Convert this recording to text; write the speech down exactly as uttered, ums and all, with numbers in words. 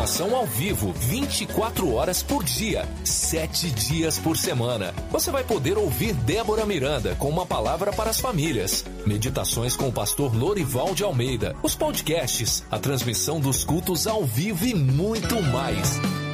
programação ao vivo, vinte e quatro horas por dia, sete dias por semana. Você vai poder ouvir Débora Miranda com uma palavra para as famílias, meditações com o pastor Lorival de Almeida, os podcasts, a transmissão dos cultos ao vivo e muito mais.